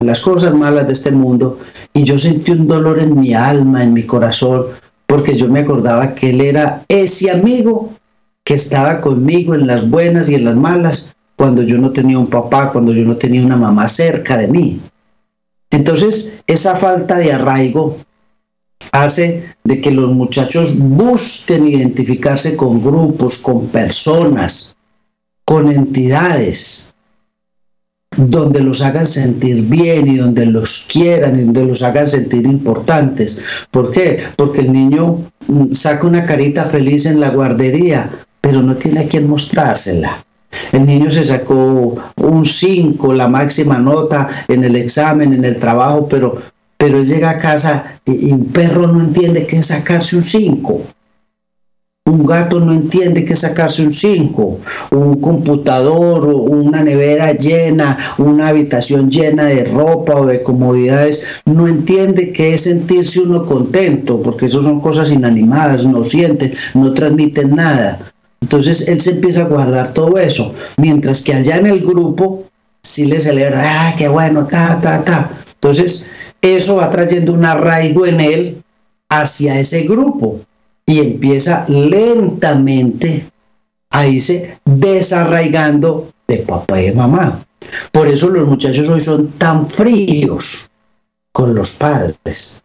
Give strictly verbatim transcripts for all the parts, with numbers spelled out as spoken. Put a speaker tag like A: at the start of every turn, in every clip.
A: las cosas malas de este mundo, y yo sentí un dolor en mi alma, en mi corazón, porque yo me acordaba que él era ese amigo que estaba conmigo en las buenas y en las malas, cuando yo no tenía un papá, cuando yo no tenía una mamá cerca de mí. Entonces, esa falta de arraigo hace de que los muchachos busquen identificarse con grupos, con personas, con entidades, donde los hagan sentir bien y donde los quieran y donde los hagan sentir importantes. ¿Por qué? Porque el niño saca una carita feliz en la guardería, pero no tiene a quien mostrársela. El niño se sacó un cinco, la máxima nota en el examen, en el trabajo, pero, pero él llega a casa y, y un perro no entiende qué es sacarse un cinco. Un gato no entiende qué es sacarse un cinco. Un computador, una nevera llena, una habitación llena de ropa o de comodidades, no entiende qué es sentirse uno contento, porque eso son cosas inanimadas, no sienten, no transmiten nada. Entonces él se empieza a guardar todo eso, mientras que allá en el grupo sí le celebra, ah, qué bueno, ta, ta, ta. Entonces eso va trayendo un arraigo en él hacia ese grupo y empieza lentamente a irse desarraigando de papá y de mamá. Por eso los muchachos hoy son tan fríos con los padres.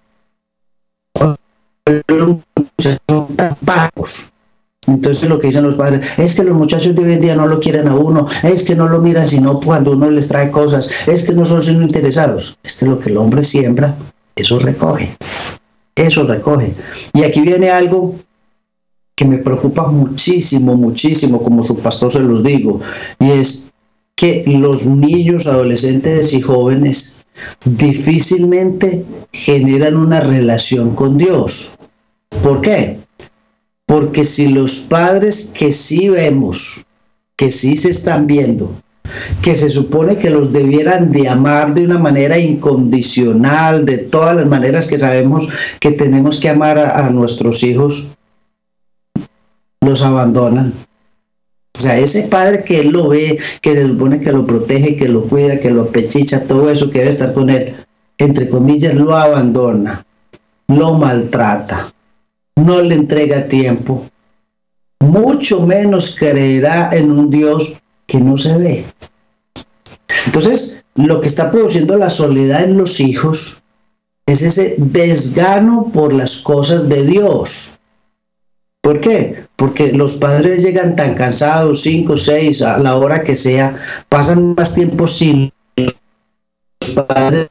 A: Los muchachos son tan pagos. Entonces lo que dicen los padres es que los muchachos de hoy en día no lo quieren a uno, es que no lo miran sino cuando uno les trae cosas, es que no son sino interesados. Es que lo que el hombre siembra, eso recoge, eso recoge. Y aquí viene algo que me preocupa muchísimo, muchísimo, como su pastor se los digo, y es que los niños, adolescentes y jóvenes difícilmente generan una relación con Dios. ¿Por qué? Porque si los padres que sí vemos, que sí se están viendo, que se supone que los debieran de amar de una manera incondicional, de todas las maneras que sabemos que tenemos que amar a, a nuestros hijos, los abandonan. O sea, ese padre que él lo ve, que se supone que lo protege, que lo cuida, que lo apechicha, todo eso que debe estar con él, entre comillas, lo abandona, lo maltrata, no le entrega tiempo, mucho menos creerá en un Dios que no se ve. Entonces, lo que está produciendo la soledad en los hijos es ese desgano por las cosas de Dios. ¿Por qué? Porque los padres llegan tan cansados, cinco, seis, a la hora que sea, pasan más tiempo sin los padres.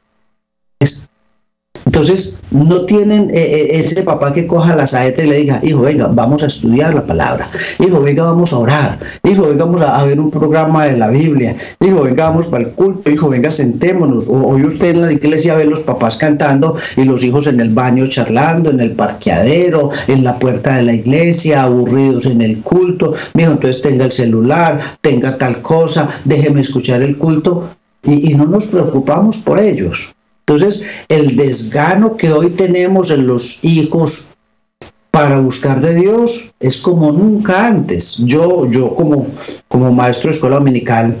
A: Entonces, no tienen eh, ese papá que coja la saeta y le diga, hijo, venga, vamos a estudiar la palabra. Hijo, venga, vamos a orar. Hijo, venga, vamos a, a ver un programa de la Biblia. Hijo, venga, vamos para el culto. Hijo, venga, sentémonos. O, hoy usted en la iglesia ve los papás cantando y los hijos en el baño charlando, en el parqueadero, en la puerta de la iglesia, aburridos en el culto. Mijo, entonces tenga el celular, tenga tal cosa, déjeme escuchar el culto. Y, y no nos preocupamos por ellos. Entonces, el desgano que hoy tenemos en los hijos para buscar de Dios es como nunca antes. Yo, yo como, como maestro de escuela dominical,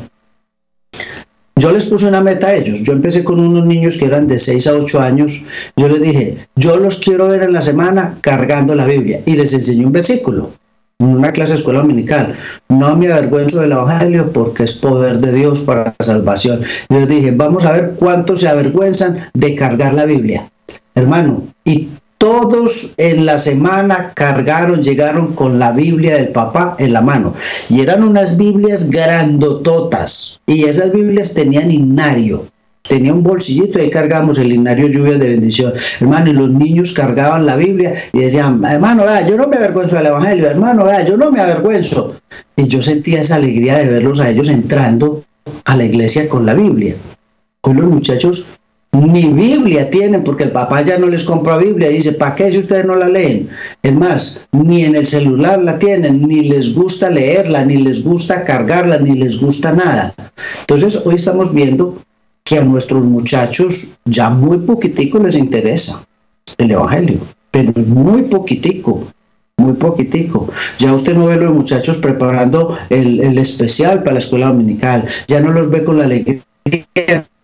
A: yo les puse una meta a ellos. Yo empecé con unos niños que eran de seis a ocho años. Yo les dije, yo los quiero ver en la semana cargando la Biblia. Y les enseñé un versículo. En una clase de escuela dominical, no me avergüenzo del evangelio porque es poder de Dios para la salvación. Y les dije, vamos a ver cuántos se avergüenzan de cargar la Biblia, hermano. Y todos en la semana cargaron, llegaron con la Biblia del papá en la mano. Y eran unas Biblias grandototas. Y esas Biblias tenían himnario. Tenía un bolsillito y ahí cargamos el himnario Lluvias de Bendición. Hermano, y los niños cargaban la Biblia y decían, hermano, vea, yo no me avergüenzo del evangelio, hermano, vea, yo no me avergüenzo. Y yo sentía esa alegría de verlos a ellos entrando a la iglesia con la Biblia. Hoy los muchachos ni Biblia tienen porque el papá ya no les compra Biblia. Dice, ¿para qué si ustedes no la leen? Es más, ni en el celular la tienen, ni les gusta leerla, ni les gusta cargarla, ni les gusta nada. Entonces, hoy estamos viendo que a nuestros muchachos ya muy poquitico les interesa el evangelio, pero muy poquitico, muy poquitico. Ya usted no ve a los muchachos preparando el, el especial para la escuela dominical, ya no los ve con la alegría